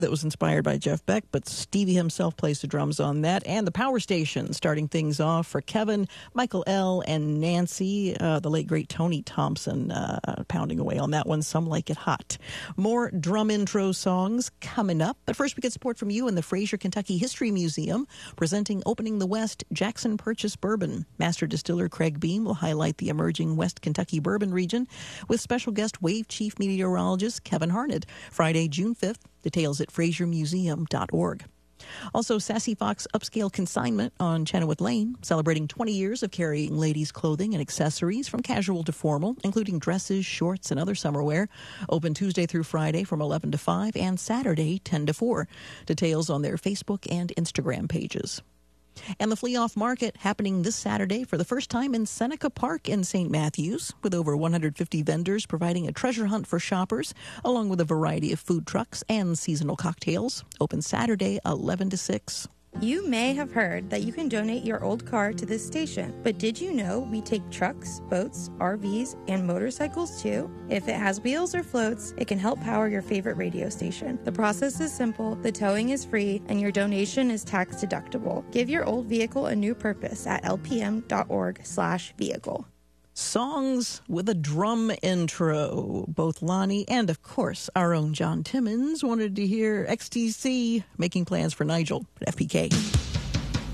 that was inspired by Jeff Beck, but Stevie himself plays the drums on that. And the Power Station starting things off for Kevin, Michael L., and Nancy, the late, great Tony Thompson pounding away on that one, Some Like It Hot. More drum intro songs coming up, but first we get support from you and the Fraser, Kentucky History Museum, presenting Opening the West Jackson Purchase Bourbon. Master distiller Craig Beam will highlight the emerging West Kentucky bourbon region with special guest Wave Chief Meteorologist Kevin Harned, Friday, June 5th. Details at FraserMuseum.org. Also, Sassy Fox Upscale Consignment on Chenoweth Lane, celebrating 20 years of carrying ladies' clothing and accessories from casual to formal, including dresses, shorts, and other summer wear. Open Tuesday through Friday from 11 to 5 and Saturday 10 to 4. Details on their Facebook and Instagram pages. And the Flea Off Market happening this Saturday for the first time in Seneca Park in St. Matthews, with over 150 vendors providing a treasure hunt for shoppers, along with a variety of food trucks and seasonal cocktails. Open Saturday 11 to 6. You may have heard that you can donate your old car to this station, but did you know we take trucks, boats, RVs, and motorcycles too? If it has wheels or floats, it can help power your favorite radio station. The process is simple, the towing is free, and your donation is tax deductible. Give your old vehicle a new purpose at lpm.org/vehicle. Songs with a drum intro. Both Lonnie and, of course, our own John Timmons wanted to hear XTC making plans for Nigel at FPK.